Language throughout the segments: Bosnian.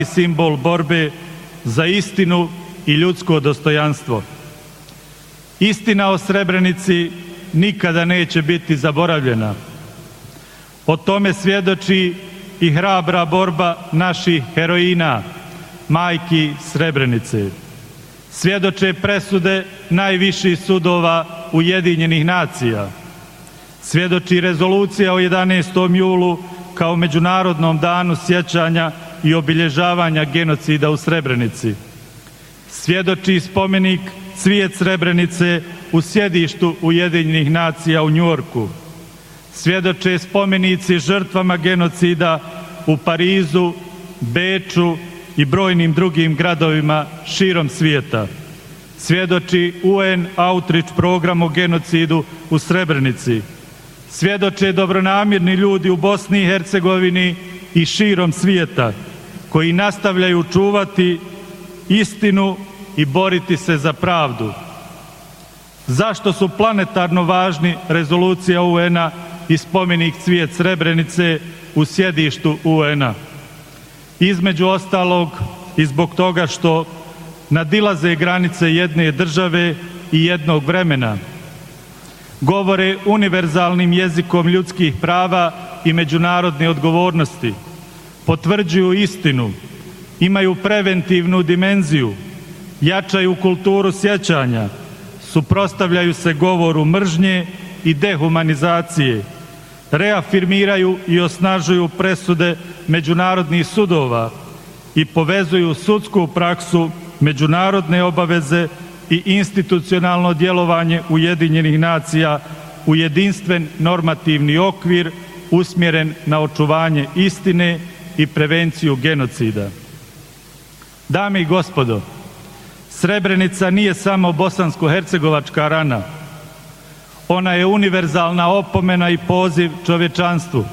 simbol borbe za istinu i ljudsko dostojanstvo. Istina o Srebrenici nikada neće biti zaboravljena. O tome svjedoči i hrabra borba naših heroina, majki Srebrenice. Svjedoče presude najviših sudova Ujedinjenih nacija. Svjedoči rezolucija o 11. julu kao Međunarodnom danu sjećanja i obilježavanja genocida u Srebrenici. Svjedoči spomenik Cvijet Srebrenice u sjedištu Ujedinjenih nacija u Njujorku. Svjedoče spomenici žrtvama genocida u Parizu, Beču i brojnim drugim gradovima širom svijeta. Svjedoči UN Outreach program o genocidu u Srebrenici. Svjedoče dobronamjerni ljudi u Bosni i Hercegovini i širom svijeta koji nastavljaju čuvati istinu i boriti se za pravdu. Zašto su planetarno važni rezolucija UN-a i spomenik Cvijet Srebrenice u sjedištu UN-a? Između ostalog i zbog toga što nadilaze granice jedne države i jednog vremena, govore univerzalnim jezikom ljudskih prava i međunarodne odgovornosti, potvrđuju istinu, imaju preventivnu dimenziju, jačaju kulturu sjećanja, suprotstavljaju se govoru mržnje i dehumanizacije, reafirmiraju i osnažuju presude međunarodnih sudova i povezuju sudsku praksu, međunarodne obaveze i institucionalno djelovanje Ujedinjenih nacija u jedinstven normativni okvir usmjeren na očuvanje istine i prevenciju genocida. Dame i gospodo, Srebrenica nije samo bosansko-hercegovačka rana. Ona je univerzalna opomena i poziv čovječanstvu.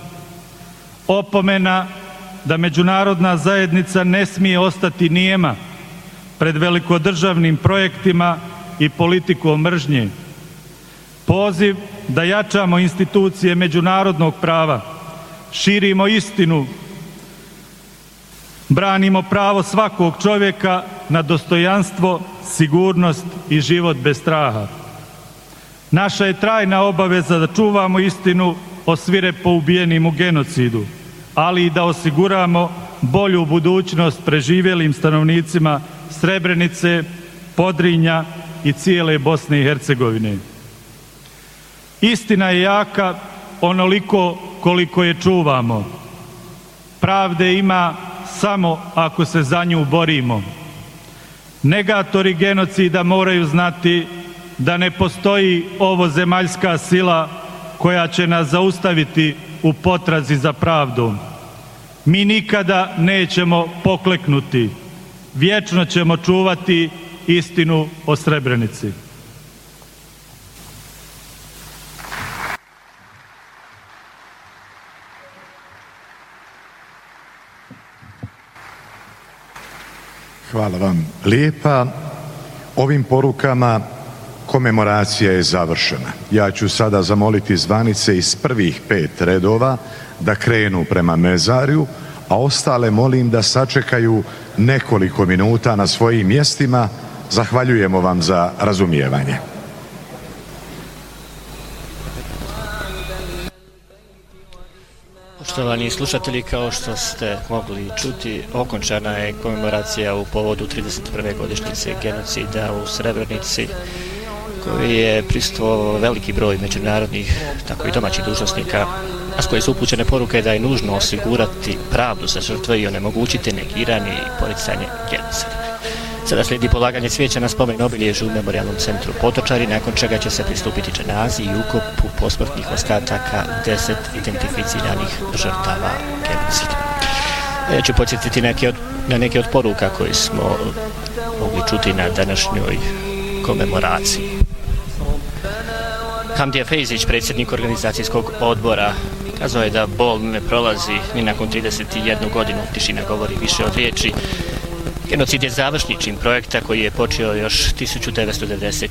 Opomena da međunarodna zajednica ne smije ostati nijema pred velikodržavnim projektima i politikom mržnje. Poziv da jačamo institucije međunarodnog prava, širimo istinu, branimo pravo svakog čovjeka na dostojanstvo, sigurnost i život bez straha. Naša je trajna obaveza da čuvamo istinu o svirepo ubijenim u genocidu, ali i da osiguramo bolju budućnost preživjelim stanovnicima Srebrenice, Podrinja i cijele Bosne i Hercegovine. Istina je jaka onoliko koliko je čuvamo. Pravde ima samo ako se za nju borimo. Negatori genocida moraju znati da ne postoji ovozemaljska sila koja će nas zaustaviti u potrazi za pravdom. Mi nikada nećemo pokleknuti. Vječno ćemo čuvati istinu o Srebrenici. Hvala vam lijepa. Ovim porukama komemoracija je završena. Ja ću sada zamoliti zvanice iz prvih 5 redova da krenu prema mezarju, a ostale molim da sačekaju nekoliko minuta na svojim mjestima. Zahvaljujemo vam za razumijevanje. Poštovani slušatelji, kao što ste mogli čuti, okončana je komemoracija u povodu 31. godišnjice genocida u Srebrenici, koji je prisustvovao veliki broj međunarodnih, tako i domaćih dužnosnika, a s koje su upućene poruke da je nužno osigurati pravdu za žrtve i onemogućiti negiranje i poricanje genocida. Sada slijedi polaganje cvijeća na spomen obilježju u Memorijalnom centru Potočari, nakon čega će se pristupiti dženazi i ukopu posmrtnih ostataka 10 identificiranih žrtava genocida. Ja ću podsjetiti na neke od poruka koje smo mogli čuti na današnjoj komemoraciji. Hamdija Fejzić, predsjednik organizacijskog odbora, kazao je da bol ne prolazi ni nakon 31 godinu, tišina govori više od riječi. Genocid je završni čin projekta koji je počeo još 1992.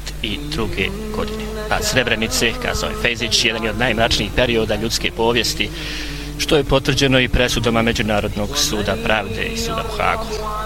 godine. Pad Srebrenice, kazao je Fejzić, jedan je od najmračnijih perioda ljudske povijesti. što je potvrđeno i presudama Međunarodnog suda pravde i suda u Hagu.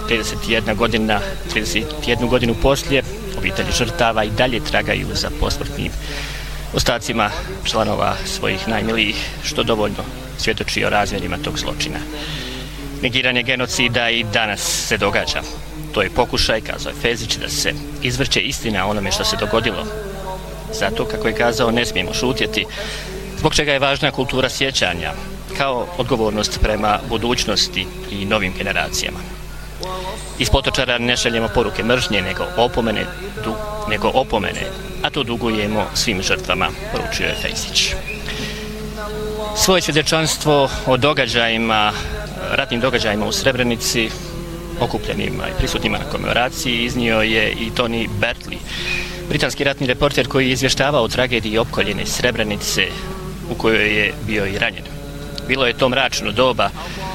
31 godinu poslije, obitelji žrtava i dalje tragaju za posmrtnim ostacima članova svojih najmilijih, što dovoljno svjedoči o razmjerima tog zločina. Negiranje genocida i danas se događa. To je pokušaj, kazao je Fezić, da se izvrće istina o onome što se dogodilo. Zato, kako je kazao, ne smijemo šutjeti, zbog čega je važna kultura sjećanja, kao odgovornost prema budućnosti i novim generacijama. Iz Potočara ne šaljemo poruke mržnje, nego opomene, a to dugujemo svim žrtvama, poručio je Fezić. Svoje svjedočanstvo o ratnim događajima u Srebrenici, okupljenima i prisutnima na komemoraciji, iznio je i Tony Bertley, britanski ratni reporter koji je izvještavao o tragediji opkoljene Srebrenice u kojoj je bio i ranjen. Bilo je to mračno doba,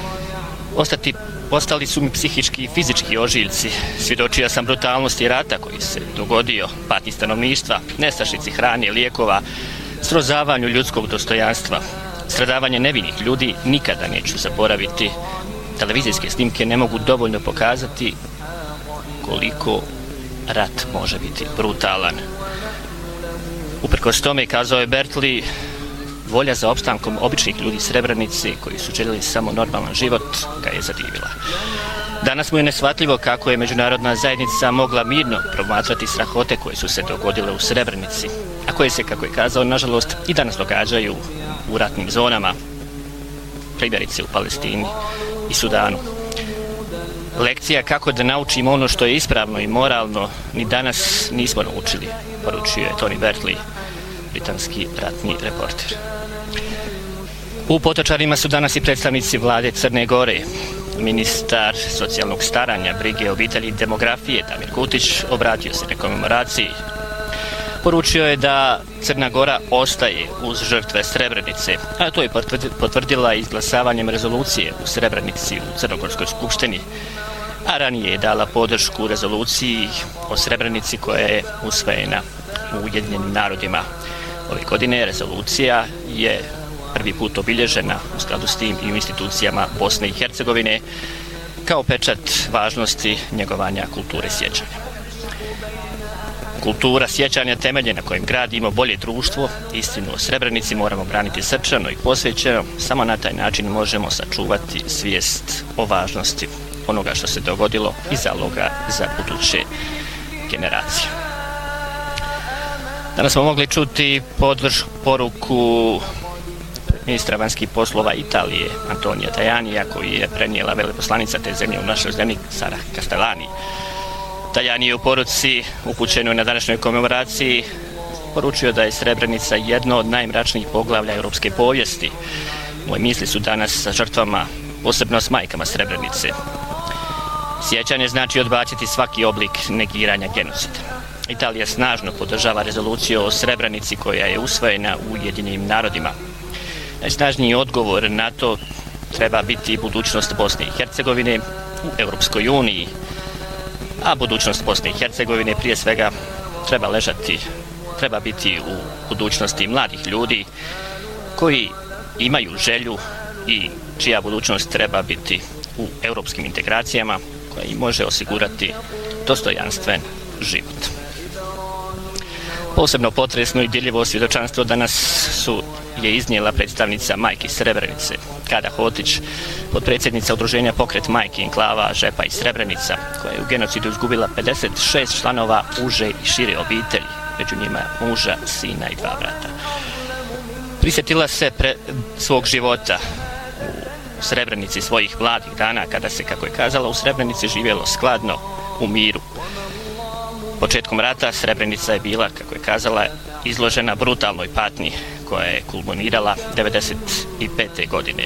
ostali su mi psihički i fizički ožiljci. Svjedočio sam brutalnosti rata koji se dogodio, patnji stanovništva, nestašici hrane, lijekova, srozavanju ljudskog dostojanstva. Stradavanje nevinih ljudi nikada neću zaboraviti. Televizijske snimke ne mogu dovoljno pokazati koliko rat može biti brutalan. Uprkos tome, kazao je Bertley, volja za opstankom običnih ljudi Srebrenici koji su željeli samo normalan život ga je zadivila. Danas mu je neshvatljivo kako je međunarodna zajednica mogla mirno promatrati strahote koje su se dogodile u Srebrenici, a koje se, kako je kazao, nažalost i danas događaju u ratnim zonama, primjerice u Palestini i Sudanu. Lekcija kako da naučimo ono što je ispravno i moralno ni danas nismo naučili, poručio je Tony Bertley, britanski ratni reporter. U Potočarima su danas i predstavnici vlade Crne Gore. Ministar socijalnog staranja, brige, obitelji i demografije Damir Kutić obratio se na komemoraciji. Poručio je da Crna Gora ostaje uz žrtve Srebrenice, a to je potvrdila izglasavanjem rezolucije u Srebrenici u Crnogorskoj skupštini, a ranije je dala podršku rezoluciji o Srebrenici koja je usvojena u Ujedinjenim narodima. Ove godine rezolucija je prvi put obilježena u skladu s tim i u institucijama Bosne i Hercegovine kao pečat važnosti njegovanja kulture sjećanja. Kultura sjećanja temelje na kojem gradimo bolje društvo, istinu o Srebrenici moramo braniti srčano i posvećeno, samo na taj način možemo sačuvati svijest o važnosti onoga što se dogodilo i zaloga za buduće generacije. Danas smo mogli čuti poruku ministra vanjskih poslova Italije Antonija Tajanija, koji je prenijela veleposlanica te zemlje u našoj zemlji Sara Castellani. Tajani je u poruci upućenoj na današnjoj komemoraciji poručio da je Srebrenica jedno od najmračnijih poglavlja europske povijesti. Moje misli su danas sa žrtvama, posebno s majkama Srebrenice. Sjećanje znači odbaciti svaki oblik negiranja genocida. Italija snažno podržava rezoluciju o Srebrenici koja je usvojena u Ujedinjenim narodima. Najsnažniji odgovor na to treba biti budućnost Bosne i Hercegovine u Europskoj uniji, a budućnost Bosne i Hercegovine prije svega treba biti u budućnosti mladih ljudi koji imaju želju i čija budućnost treba biti u europskim integracijama koja im može osigurati dostojanstven život. Posebno potresno i dirljivo svjedočanstvo danas je iznijela predstavnica majki Srebrenice, Kada Hotić, potpredsjednica udruženja Pokret majki enklava Žepa i Srebrenica, koja je u genocidu izgubila 56 članova uže i šire obitelji, među njima muža, sina i 2 brata. Prisjetila se svog života u Srebrenici, svojih mladih dana, kada se, kako je kazala, u Srebrenici živjelo skladno, u miru. Početkom rata Srebrenica je bila, kako je kazala, izložena brutalnoj patnji koja je kulminirala 1995. godine.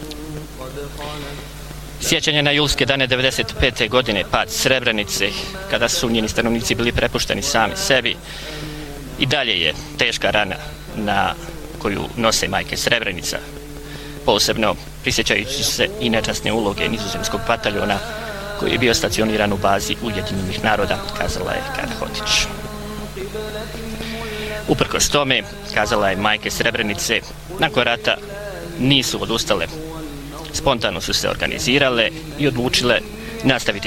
Sjećanje na julske dane 1995. godine, pad Srebrenice, kada su njeni stanovnici bili prepušteni sami sebi, i dalje je teška rana na koju nose majke Srebrenica, posebno prisjećajući se i nečasne uloge nizozemskog bataljona koji je bio stacioniran u bazi Ujedinjenih naroda, kazala je Kada Hotić. Uprkos tome, kazala je majke Srebrenice, nakon rata nisu odustale. Spontano su se organizirale i odlučile nastaviti